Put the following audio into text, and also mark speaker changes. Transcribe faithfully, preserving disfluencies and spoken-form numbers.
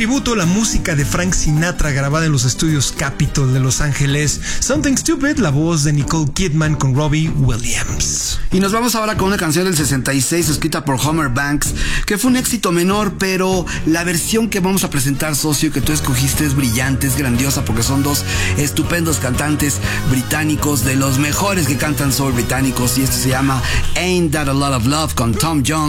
Speaker 1: tributo a la música de Frank Sinatra grabada en los estudios Capitol de Los Ángeles. Something Stupid, la voz de Nicole Kidman con Robbie Williams.
Speaker 2: Y nos vamos ahora con una canción del sesenta y seis escrita por Homer Banks, que fue un éxito menor, pero la versión que vamos a presentar, socio, que tú escogiste es brillante, es grandiosa, porque son dos estupendos cantantes británicos, de los mejores que cantan soul británicos, y esto se llama Ain't That a Lot of Love con Tom Jones